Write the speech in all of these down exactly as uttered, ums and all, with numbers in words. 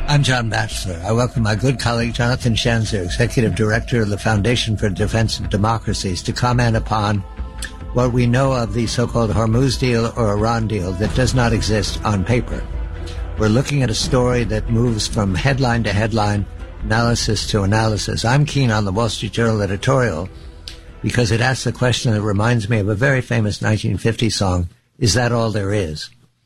I'm John Batchelor. I welcome my good colleague Jonathan Schanzer, Executive Director of the Foundation for Defense of Democracies, to comment upon what we know of the so-called Hormuz deal or Iran deal that does not exist on paper. We're looking at a story that moves from headline to headline, analysis to analysis. I'm keen on the Wall Street Journal editorial because it asks a question that reminds me of a very famous nineteen fifties song, Is That All There Is?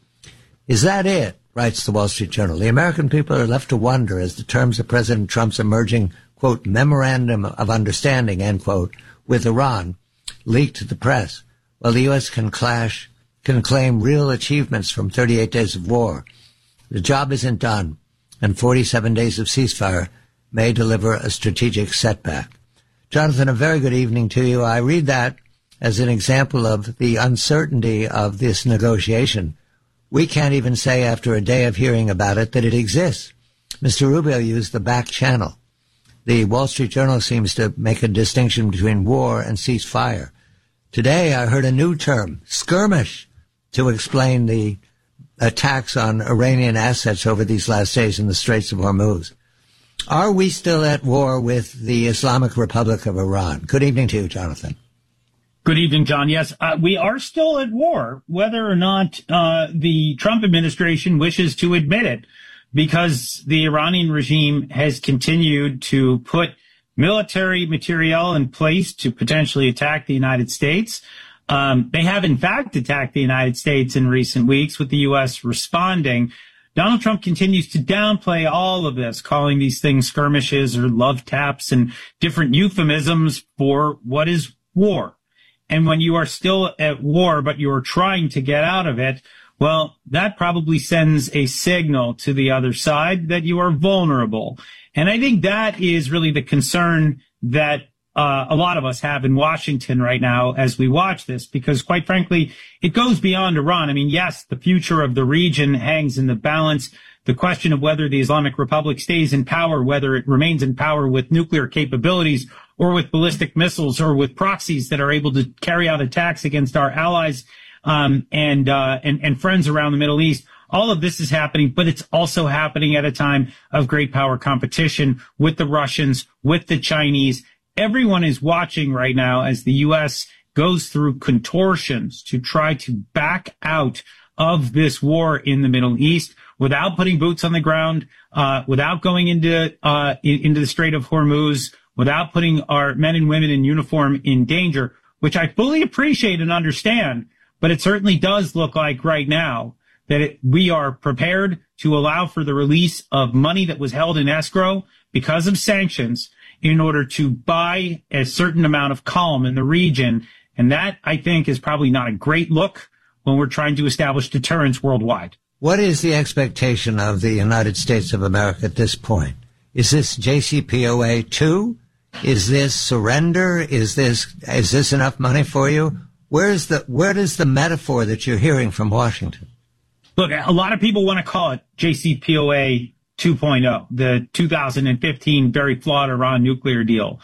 Is that it? Writes the Wall Street Journal. The American people are left to wonder as the terms of President Trump's emerging, quote, memorandum of understanding, end quote, with Iran leaked to the press. While the U S can clash, can claim real achievements from thirty-eight days of war, the job isn't done, and forty-seven days of ceasefire may deliver a strategic setback. Jonathan, a very good evening to you. I read that as an example of the uncertainty of this negotiation. We can't even say after a day of hearing about it that it exists. Mister Rubio used the back channel. The Wall Street Journal seems to make a distinction between war and ceasefire. Today I heard a new term, skirmish, to explain the attacks on Iranian assets over these last days in the Straits of Hormuz. Are we still at war with the Islamic Republic of Iran? Good evening to you, Jonathan. Good evening, John. Yes, uh, we are still at war, whether or not uh, the Trump administration wishes to admit it, because the Iranian regime has continued to put military materiel in place to potentially attack the United States. Um, they have, in fact, attacked the United States in recent weeks, with the U S responding. Donald Trump continues to downplay all of this, calling these things skirmishes or love taps and different euphemisms for what is war. And when you are still at war, but you are trying to get out of it, well, that probably sends a signal to the other side that you are vulnerable. And I think that is really the concern that uh, a lot of us have in Washington right now as we watch this, because quite frankly, it goes beyond Iran. I mean, yes, the future of the region hangs in the balance. The question of whether the Islamic Republic stays in power, whether it remains in power with nuclear capabilities or with ballistic missiles or with proxies that are able to carry out attacks against our allies um, and, uh, and and friends around the Middle East. All of this is happening, but it's also happening at a time of great power competition with the Russians, with the Chinese. Everyone is watching right now as the U S goes through contortions to try to back out of this war in the Middle East without putting boots on the ground, uh, without going into uh, into the Strait of Hormuz, without putting our men and women in uniform in danger, which I fully appreciate and understand. But it certainly does look like right now that it, we are prepared to allow for the release of money that was held in escrow because of sanctions in order to buy a certain amount of calm in the region. And that, I think, is probably not a great look when we're trying to establish deterrence worldwide. What is the expectation of the United States of America at this point? Is this J C P O A two? Is this surrender? Is this is this enough money for you? Where is the where is the metaphor that you're hearing from Washington? Look, a lot of people want to call it J C P O A two point oh, the two thousand fifteen very flawed Iran nuclear deal.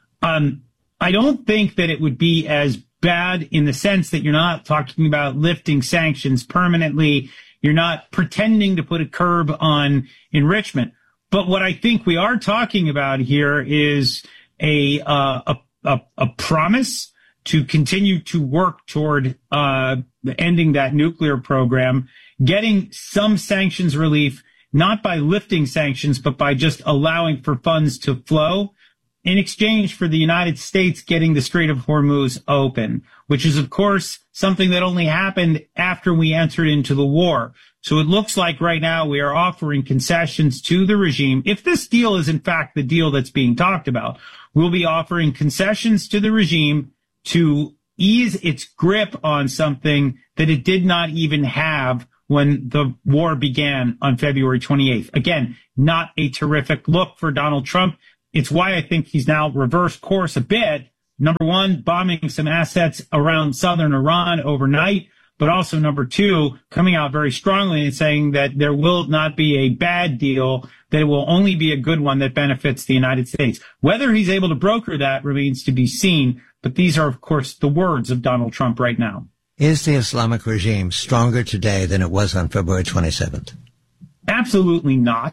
Um, I don't think that it would be as bad in the sense that you're not talking about lifting sanctions permanently. You're not pretending to put a curb on enrichment. But what I think we are talking about here is a uh, a, a, a promise to continue to work toward uh, ending that nuclear program, getting some sanctions relief, not by lifting sanctions, but by just allowing for funds to flow in exchange for the United States getting the Strait of Hormuz open, which is, of course, something that only happened after we entered into the war. So it looks like right now we are offering concessions to the regime. If this deal is, in fact, the deal that's being talked about, we'll be offering concessions to the regime to ease its grip on something that it did not even have when the war began on February twenty-eighth. Again, not a terrific look for Donald Trump. It's why I think he's now reversed course a bit. Number one, bombing some assets around southern Iran overnight, but also number two, coming out very strongly and saying that there will not be a bad deal, that it will only be a good one that benefits the United States. Whether he's able to broker that remains to be seen, but these are, of course, the words of Donald Trump right now. Is the Islamic regime stronger today than it was on February twenty-seventh? Absolutely not.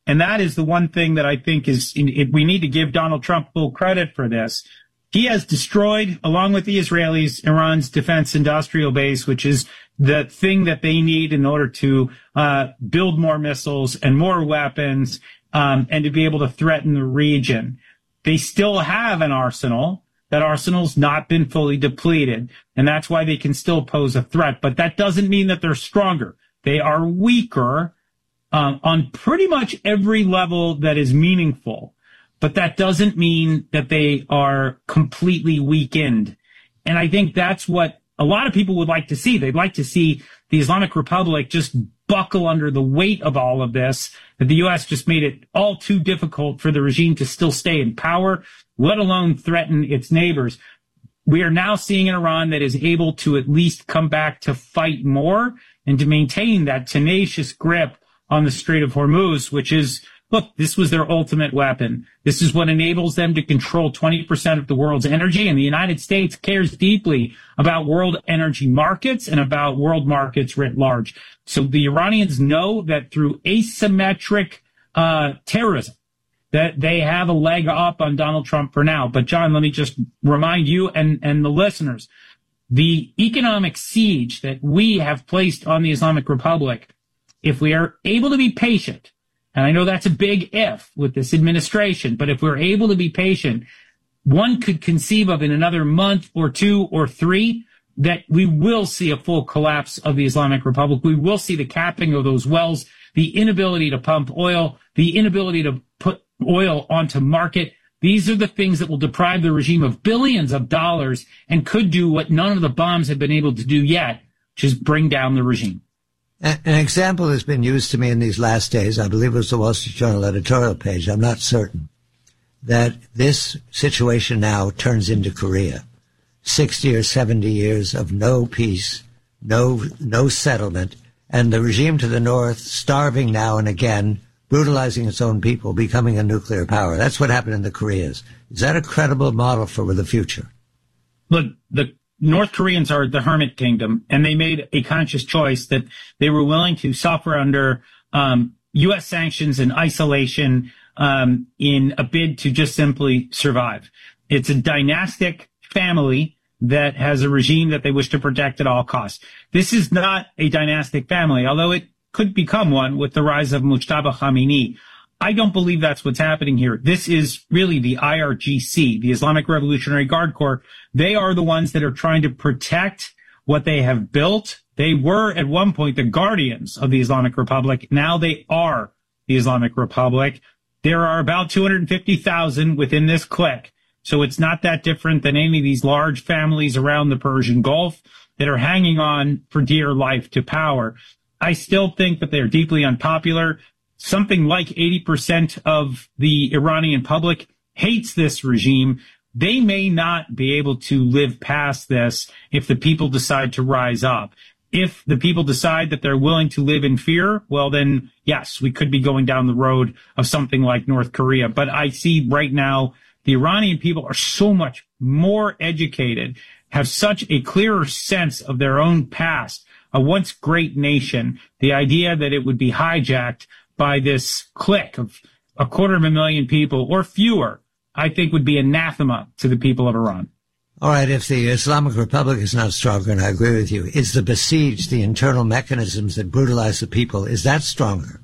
And that is the one thing that I think is, it, we need to give Donald Trump full credit for this. He has destroyed, along with the Israelis, Iran's defense industrial base, which is the thing that they need in order to uh, build more missiles and more weapons um, and to be able to threaten the region. They still have an arsenal. That arsenal's not been fully depleted, and that's why they can still pose a threat. But that doesn't mean that they're stronger. They are weaker um, on pretty much every level that is meaningful. But that doesn't mean that they are completely weakened. And I think that's what a lot of people would like to see. They'd like to see the Islamic Republic just buckle under the weight of all of this, that the U S just made it all too difficult for the regime to still stay in power, let alone threaten its neighbors. We are now seeing an Iran that is able to at least come back to fight more and to maintain that tenacious grip on the Strait of Hormuz, which is, look, this was their ultimate weapon. This is what enables them to control twenty percent of the world's energy, and the United States cares deeply about world energy markets and about world markets writ large. So the Iranians know that through asymmetric uh, terrorism, that they have a leg up on Donald Trump for now. But, John, let me just remind you and, and the listeners, the economic siege that we have placed on the Islamic Republic, if we are able to be patient, and I know that's a big if with this administration, but if we're able to be patient, one could conceive of in another month or two or three that we will see a full collapse of the Islamic Republic. We will see the capping of those wells, the inability to pump oil, the inability to put oil onto market. These are the things that will deprive the regime of billions of dollars and could do what none of the bombs have been able to do yet, which is bring down the regime. An example has been used to me in these last days. I believe it was the Wall Street Journal editorial page. I'm not certain that this situation now turns into Korea. sixty or seventy years of no peace, no, no settlement, and the regime to the north starving now and again, brutalizing its own people, becoming a nuclear power. That's what happened in the Koreas. Is that a credible model for the future? Look, the North Koreans are the hermit kingdom, and they made a conscious choice that they were willing to suffer under um, U S sanctions and isolation um, in a bid to just simply survive. It's a dynastic family that has a regime that they wish to protect at all costs. This is not a dynastic family, although it could become one with the rise of Mujtaba Khamenei. I don't believe that's what's happening here. This is really the I R G C, the Islamic Revolutionary Guard Corps. They are the ones that are trying to protect what they have built. They were at one point the guardians of the Islamic Republic. Now they are the Islamic Republic. There are about two hundred fifty thousand within this clique. So it's not that different than any of these large families around the Persian Gulf that are hanging on for dear life to power. I still think that they're deeply unpopular. Something like eighty percent of the Iranian public hates this regime. They may not be able to live past this if the people decide to rise up. If the people decide that they're willing to live in fear, well, then, yes, we could be going down the road of something like North Korea. But I see right now the Iranian people are so much more educated, have such a clearer sense of their own past, a once great nation. The idea that it would be hijacked by this clique of a quarter of a million people or fewer, I think would be anathema to the people of Iran. All right, if the Islamic Republic is not stronger, and I agree with you, is the besieged, the internal mechanisms that brutalize the people, is that stronger?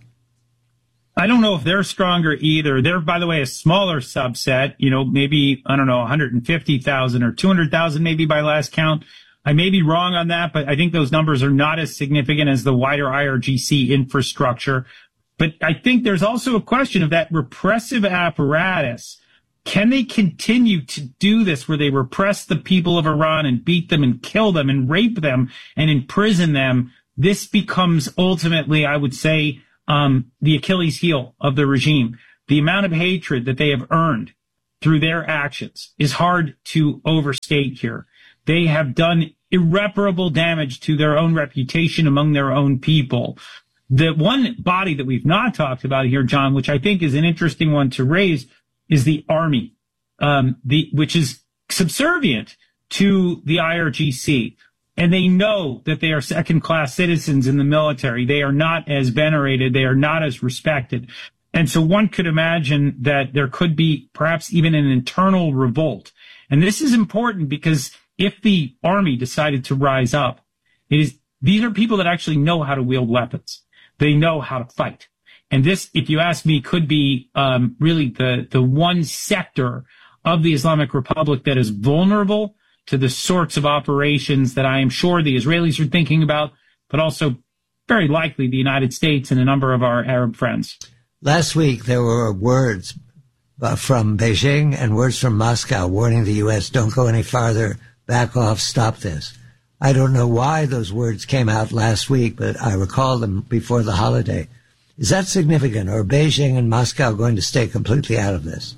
I don't know if they're stronger either. They're, by the way, a smaller subset, you know, maybe, I don't know, one hundred fifty thousand or two hundred thousand maybe by last count. I may be wrong on that, but I think those numbers are not as significant as the wider I R G C infrastructure. But I think there's also a question of that repressive apparatus. Can they continue to do this where they repress the people of Iran and beat them and kill them and rape them and imprison them? This becomes ultimately, I would say, um, the Achilles heel of the regime. The amount of hatred that they have earned through their actions is hard to overstate here. They have done irreparable damage to their own reputation among their own people. The one body that we've not talked about here, John, which I think is an interesting one to raise, is the army, um, the which is subservient to the I R G C. And they know that they are second-class citizens in the military. They are not as venerated. They are not as respected. And so one could imagine that there could be perhaps even an internal revolt. And this is important because if the army decided to rise up, it is, these are people that actually know how to wield weapons. They know how to fight. And this, if you ask me, could be um, really the, the one sector of the Islamic Republic that is vulnerable to the sorts of operations that I am sure the Israelis are thinking about, but also very likely the United States and a number of our Arab friends. Last week, there were words uh, from Beijing and words from Moscow warning the U S, don't go any farther, back off, stop this. I don't know why those words came out last week, but I recall them before the holiday. Is that significant, or are Beijing and Moscow going to stay completely out of this?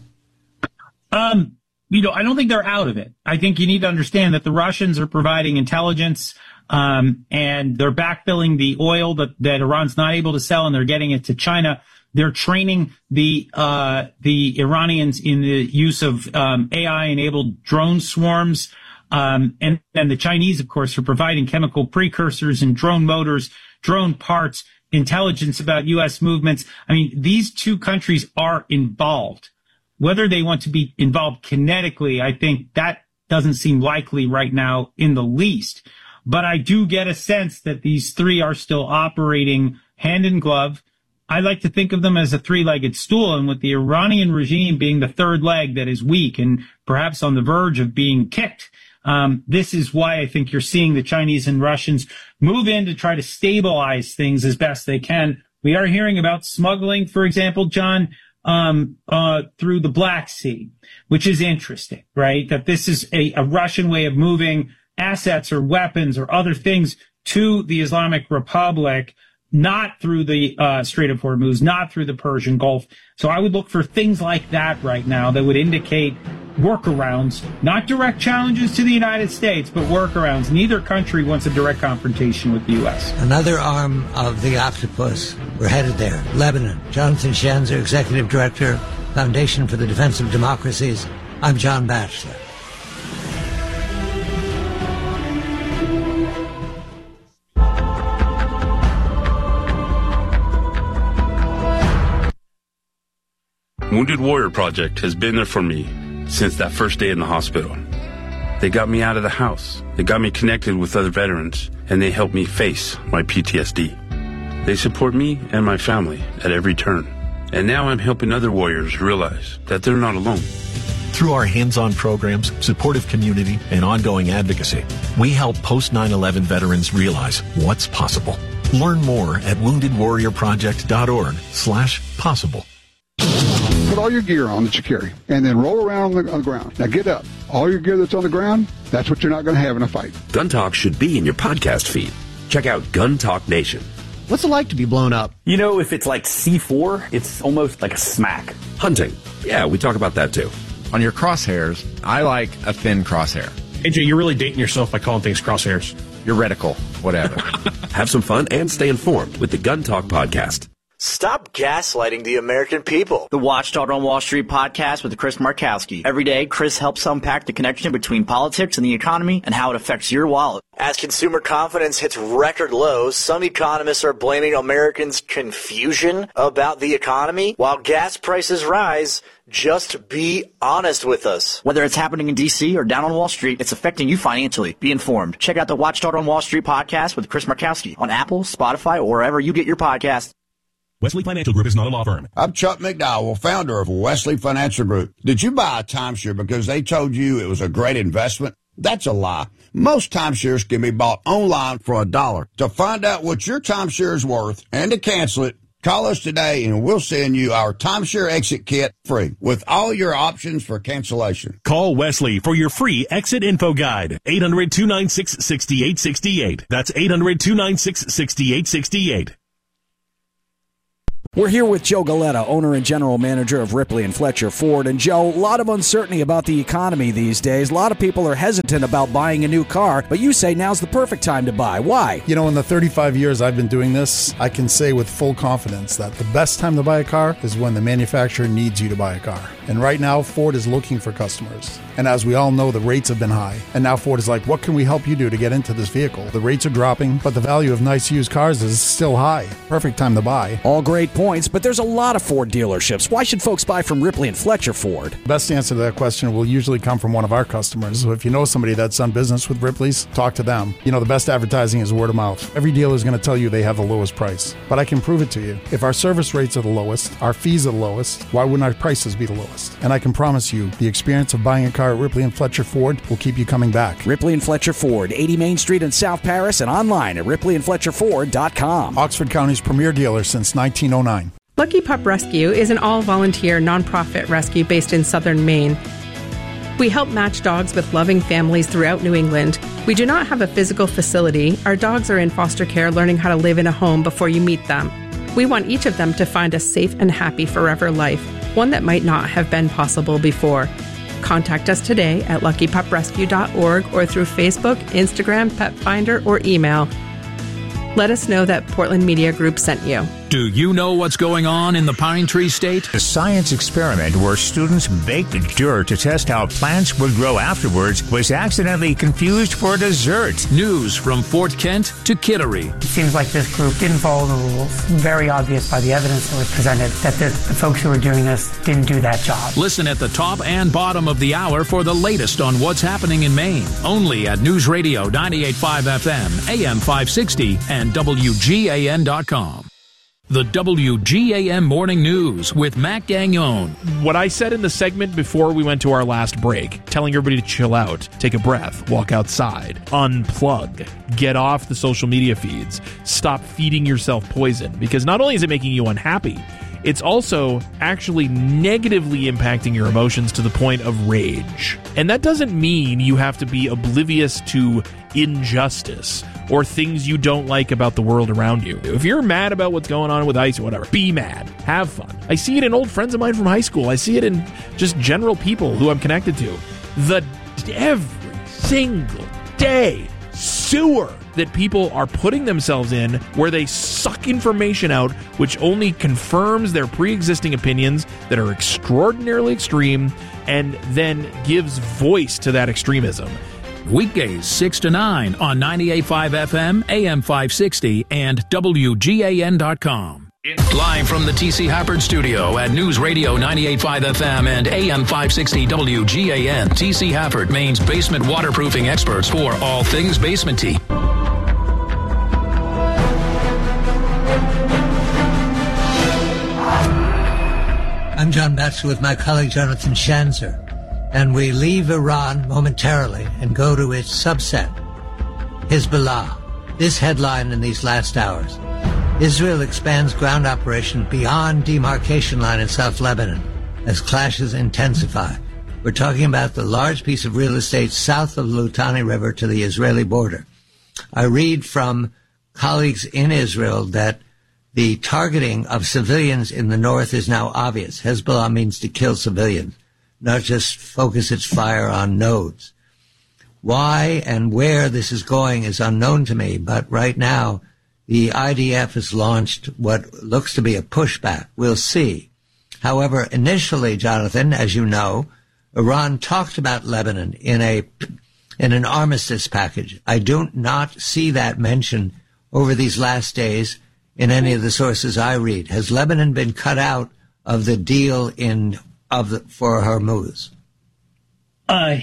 Um, you know, I don't think they're out of it. I think you need to understand that the Russians are providing intelligence, um, and they're backfilling the oil that, that Iran's not able to sell, and they're getting it to China. They're training the uh, the Iranians in the use of um, A I-enabled drone swarms. Um, and, and the Chinese, of course, are providing chemical precursors and drone motors, drone parts, intelligence about U S movements. I mean, these two countries are involved. Whether they want to be involved kinetically, I think that doesn't seem likely right now in the least. But I do get a sense that these three are still operating hand in glove. I like to think of them as a three-legged stool, and with the Iranian regime being the third leg that is weak and perhaps on the verge of being kicked, um, this is why I think you're seeing the Chinese and Russians move in to try to stabilize things as best they can. We are hearing about smuggling, for example, John, um, uh, through the Black Sea, which is interesting, right? That this is a, a Russian way of moving assets or weapons or other things to the Islamic Republic, not through the uh, Strait of Hormuz, not through the Persian Gulf. So I would look for things like that right now that would indicate workarounds, not direct challenges to the United States, but workarounds. Neither country wants a direct confrontation with the U S. Another arm of the octopus. We're headed there. Lebanon. Jonathan Schanzer, Executive Director, Foundation for the Defense of Democracies. I'm John Batchelor. Wounded Warrior Project has been there for me since that first day in the hospital. They got me out of the house. They got me connected with other veterans, and they helped me face my P T S D. They support me and my family at every turn. And now I'm helping other warriors realize that they're not alone. Through our hands-on programs, supportive community, and ongoing advocacy, we help post nine eleven veterans realize what's possible. Learn more at wounded warrior project dot org slash possible. Put all your gear on that you carry, and then roll around on the, on the ground. Now get up. All your gear that's on the ground, that's what you're not going to have in a fight. Gun Talk should be in your podcast feed. Check out Gun Talk Nation. What's it like to be blown up? You know, if it's like C four, it's almost like a smack. Hunting. Yeah, we talk about that too. On your crosshairs, I like a thin crosshair. A J, you're really dating yourself by calling things crosshairs. Your reticle, whatever. Have some fun and stay informed with the Gun Talk podcast. Stop gaslighting the American people. The Watchdog on Wall Street podcast with Chris Markowski. Every day, Chris helps unpack the connection between politics and the economy and how it affects your wallet. As consumer confidence hits record lows, some economists are blaming Americans' confusion about the economy. While gas prices rise, just be honest with us. Whether it's happening in D C or down on Wall Street, it's affecting you financially. Be informed. Check out the Watchdog on Wall Street podcast with Chris Markowski on Apple, Spotify, or wherever you get your podcasts. Wesley Financial Group is not a law firm. I'm Chuck McDowell, founder of Wesley Financial Group. Did you buy a timeshare because they told you it was a great investment? That's a lie. Most timeshares can be bought online for a dollar. To find out what your timeshare is worth and to cancel it, call us today and we'll send you our timeshare exit kit free with all your options for cancellation. Call Wesley for your free exit info guide. eight hundred, two nine six, six eight six eight. That's eight hundred, two nine six, six eight six eight. We're here with Joe Galetta, owner and general manager of Ripley and Fletcher Ford. And Joe, a lot of uncertainty about the economy these days. A lot of people are hesitant about buying a new car, but you say now's the perfect time to buy. Why? You know, in the thirty-five years I've been doing this, I can say with full confidence that the best time to buy a car is when the manufacturer needs you to buy a car. And right now, Ford is looking for customers. And as we all know, the rates have been high. And now Ford is like, what can we help you do to get into this vehicle? The rates are dropping, but the value of nice used cars is still high. Perfect time to buy. All great points. points, but there's a lot of Ford dealerships. Why should folks buy from Ripley and Fletcher Ford? Best answer to that question will usually come from one of our customers. So if you know somebody that's done business with Ripley's, talk to them. You know, the best advertising is word of mouth. Every dealer is going to tell you they have the lowest price, but I can prove it to you. If our service rates are the lowest, our fees are the lowest, why wouldn't our prices be the lowest? And I can promise you, the experience of buying a car at Ripley and Fletcher Ford will keep you coming back. Ripley and Fletcher Ford, eighty Main Street in South Paris, and online at ripley and fletcher ford dot com. Oxford County's premier dealer since nineteen oh nine. Lucky Pup Rescue is an all-volunteer nonprofit rescue based in southern Maine. We help match dogs with loving families throughout New England. We do not have a physical facility. Our dogs are in foster care learning how to live in a home before you meet them. We want each of them to find a safe and happy forever life, one that might not have been possible before. Contact us today at lucky pup rescue dot org or through Facebook, Instagram, Pet Finder, or email. Let us know that Portland Media Group sent you. Do you know what's going on in the Pine Tree State? A science experiment where students baked dirt to test how plants would grow afterwards was accidentally confused for dessert. News from Fort Kent to Kittery. It seems like this group didn't follow the rules. Very obvious by the evidence that was presented that the, the folks who were doing this didn't do that job. Listen at the top and bottom of the hour for the latest on what's happening in Maine. Only at News Radio ninety-eight point five F M, A M five sixty, and W G A N dot com. The W G A M Morning News with Matt Gagnon. What I said in the segment before we went to our last break, telling everybody to chill out, take a breath, walk outside, unplug, get off the social media feeds, stop feeding yourself poison, because not only is it making you unhappy, it's also actually negatively impacting your emotions to the point of rage. And that doesn't mean you have to be oblivious to injustice or things you don't like about the world around you. If you're mad about what's going on with ICE or whatever, be mad. Have fun. I see it in old friends of mine from high school. I see it in just general people who I'm connected to. The every single day sewer that people are putting themselves in where they suck information out which only confirms their pre-existing opinions that are extraordinarily extreme and then gives voice to that extremism. Weekdays six to nine on ninety-eight point five F M, A M five sixty, and W G A N dot com. Live from the T C Hafford Studio at News Radio ninety-eight point five F M and A M five sixty W G A N. T C Hafford, Maine's basement waterproofing experts for all things basement-y. I'm John Batchelor with my colleague Jonathan Schanzer, and we leave Iran momentarily and go to its subset, Hezbollah. This headline in these last hours: Israel expands ground operation beyond demarcation line in South Lebanon as clashes intensify. We're talking about the large piece of real estate south of the Litani River to the Israeli border. I read from colleagues in Israel that the targeting of civilians in the north is now obvious. Hezbollah means to kill civilians, not just focus its fire on nodes. Why and where this is going is unknown to me, but right now the I D F has launched what looks to be a pushback. We'll see. However, initially, Jonathan, as you know, Iran talked about Lebanon in a in an armistice package. I do not see that mentioned over these last days in any of the sources I read. Has Lebanon been cut out of the deal in of the, for Hormuz? Uh,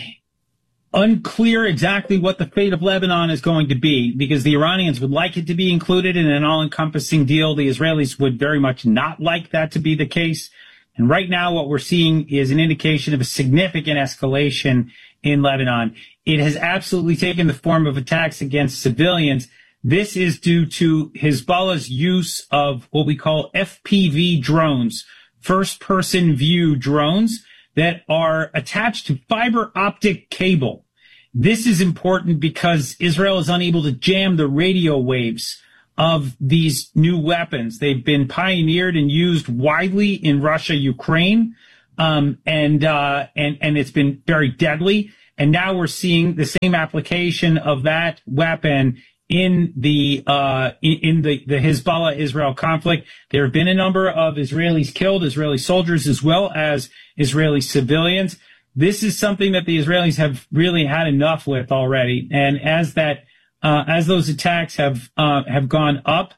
unclear exactly what the fate of Lebanon is going to be, because the Iranians would like it to be included in an all-encompassing deal. The Israelis would very much not like that to be the case. And right now what we're seeing is an indication of a significant escalation in Lebanon. It has absolutely taken the form of attacks against civilians. This is due to Hezbollah's use of what we call F P V drones, first-person view drones, that are attached to fiber optic cable. This is important because Israel is unable to jam the radio waves of these new weapons. They've been pioneered and used widely in Russia, Ukraine, um, and, uh, and, and it's been very deadly. And now we're seeing the same application of that weapon in the, uh, in, in the, the Hezbollah-Israel conflict. There have been a number of Israelis killed, Israeli soldiers, as well as Israeli civilians. This is something that the Israelis have really had enough with already. And as that, uh, as those attacks have, uh, have gone up,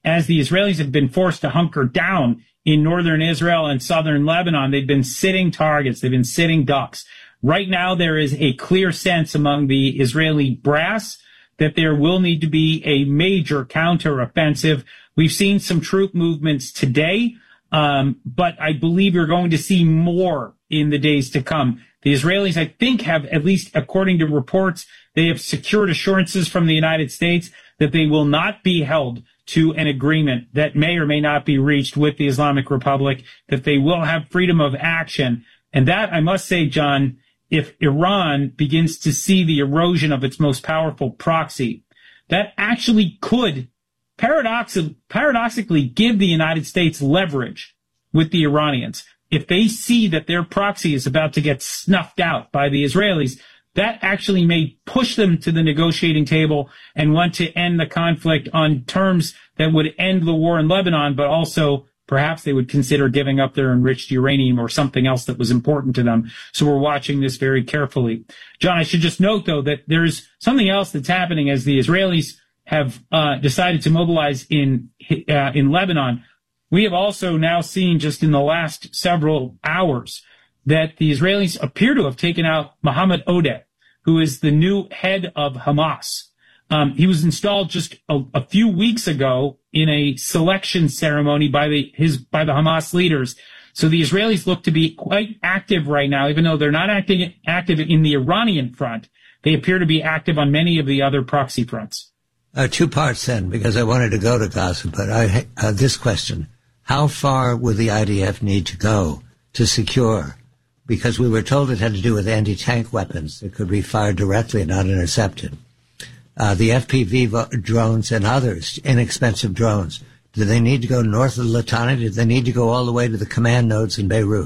as the Israelis have been forced to hunker down in northern Israel and southern Lebanon. They've been sitting targets. They've been sitting ducks. Right now, there is a clear sense among the Israeli brass that there will need to be a major counteroffensive. We've seen some troop movements today, um, but I believe you're going to see more in the days to come. The Israelis, I think, have, at least according to reports, they have secured assurances from the United States that they will not be held to an agreement that may or may not be reached with the Islamic Republic, that they will have freedom of action. And that, I must say, John, if Iran begins to see the erosion of its most powerful proxy, that actually could paradoxically, paradoxically give the United States leverage with the Iranians. If they see that their proxy is about to get snuffed out by the Israelis, that actually may push them to the negotiating table and want to end the conflict on terms that would end the war in Lebanon, but also perhaps they would consider giving up their enriched uranium or something else that was important to them. So we're watching this very carefully. John, I should just note, though, that there's something else that's happening as the Israelis have uh, decided to mobilize in uh, in Lebanon. We have also now seen, just in the last several hours, that the Israelis appear to have taken out Mohammed Odeh, who is the new head of Hamas. Um, he was installed just a, a few weeks ago in a selection ceremony by the his by the Hamas leaders. So the Israelis look to be quite active right now, even though they're not acting active in the Iranian front. They appear to be active on many of the other proxy fronts. Uh, two parts then, because I wanted to go to Gaza, but I, uh, this question: how far will the I D F need to go to secure? Because we were told it had to do with anti-tank weapons that could be fired directly and not intercepted. Uh, the F P V vo- drones and others, inexpensive drones, do they need to go north of the Litani? Do they need to go all the way to the command nodes in Beirut?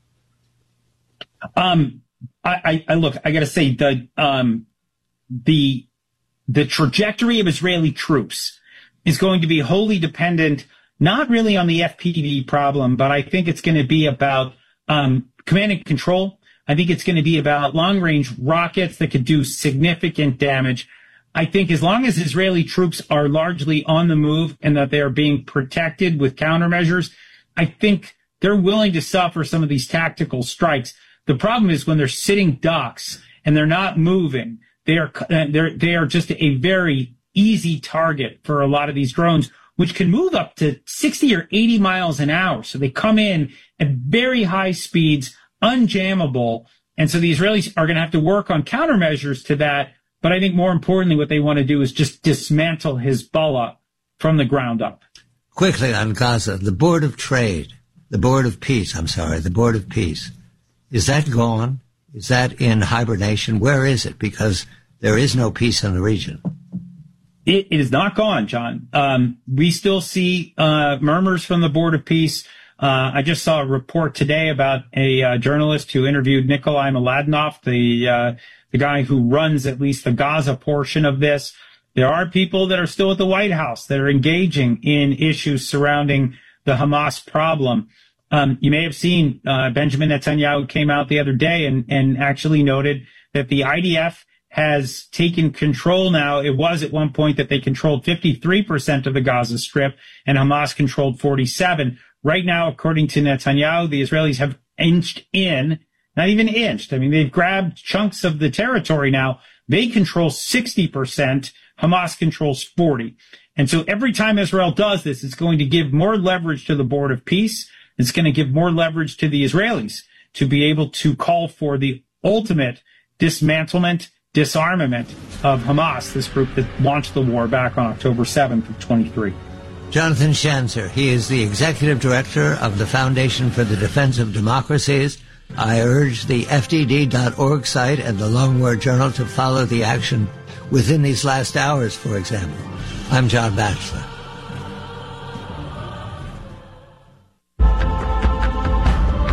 Um, I, I, I look, I got to say the um, the the trajectory of Israeli troops is going to be wholly dependent, not really on the F P V problem, but I think it's going to be about um, command and control. I think it's going to be about long-range rockets that could do significant damage. I think as long as Israeli troops are largely on the move and that they are being protected with countermeasures, I think they're willing to suffer some of these tactical strikes. The problem is when they're sitting ducks and they're not moving, they are they're they are just a very easy target for a lot of these drones, which can move up to sixty or eighty miles an hour. So they come in at very high speeds, unjammable. And so the Israelis are going to have to work on countermeasures to that. But I think more importantly, what they want to do is just dismantle Hezbollah from the ground up. Quickly on Gaza, the Board of Trade, the Board of Peace, I'm sorry, the Board of Peace, is that gone? Is that in hibernation? Where is it? Because there is no peace in the region. It, it is not gone, John. Um, we still see uh, murmurs from the Board of Peace. Uh, I just saw a report today about a uh, journalist who interviewed Nikolai Mladenov, the uh, the guy who runs at least the Gaza portion of this. There are people that are still at the White House that are engaging in issues surrounding the Hamas problem. Um, you may have seen uh, Benjamin Netanyahu came out the other day and, and actually noted that the I D F has taken control now. It was at one point that they controlled fifty-three percent of the Gaza Strip and Hamas controlled forty-seven. Right now, according to Netanyahu, the Israelis have inched in, not even inched. I mean, they've grabbed chunks of the territory now. They control sixty percent. Hamas controls forty. And so every time Israel does this, it's going to give more leverage to the Board of Peace. It's going to give more leverage to the Israelis to be able to call for the ultimate dismantlement, disarmament of Hamas, this group that launched the war back on October seventh of twenty-three. Jonathan Schanzer, he is the executive director of the Foundation for the Defense of Democracies. I urge the F D D dot org site and the Long War Journal to follow the action within these last hours, for example. I'm John Batchelor.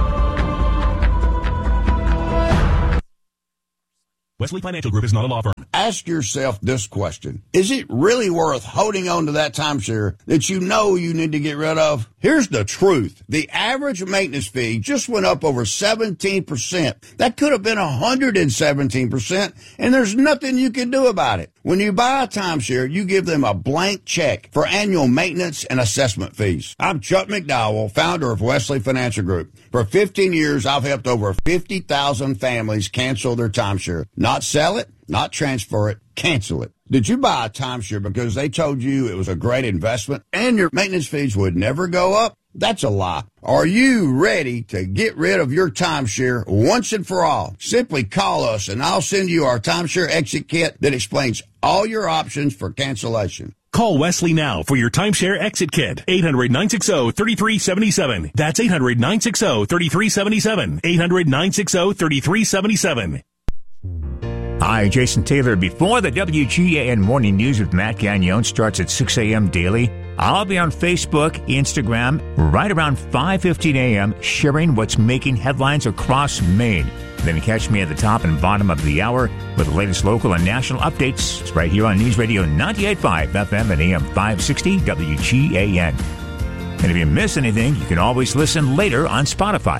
Wesley Financial Group is not a law firm. ask yourself this question. Is it really worth holding on to that timeshare that you know you need to get rid of? Here's the truth. The average maintenance fee just went up over seventeen percent. That could have been one hundred seventeen percent, and there's nothing you can do about it. When you buy a timeshare, you give them a blank check for annual maintenance and assessment fees. I'm Chuck McDowell, founder of Wesley Financial Group. For fifteen years, I've helped over fifty thousand families cancel their timeshare. Not sell it, not transfer it, cancel it. Did you buy a timeshare because they told you it was a great investment and your maintenance fees would never go up? That's a lie. Are you ready to get rid of your timeshare once and for all? Simply call us and I'll send you our timeshare exit kit that explains all your options for cancellation. Call Wesley now for your timeshare exit kit. eight hundred, nine six zero, three three seven seven. That's eight hundred, nine six zero, three three seven seven. eight hundred, nine six zero, three three seven seven. Hi, Jason Taylor. Before the W G A N Morning News with Matt Gagnon starts at six a.m. daily, I'll be on Facebook, Instagram, right around five fifteen a.m., sharing what's making headlines across Maine. Then catch me at the top and bottom of the hour with the latest local and national updates. It's right here on News Radio ninety-eight point five F M and A M five sixty W G A N. And if you miss anything, you can always listen later on Spotify.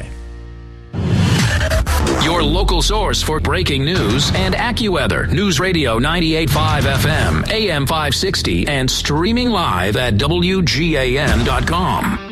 Your local source for breaking news and AccuWeather. News Radio ninety-eight point five F M, A M five sixty, and streaming live at W G A N dot com.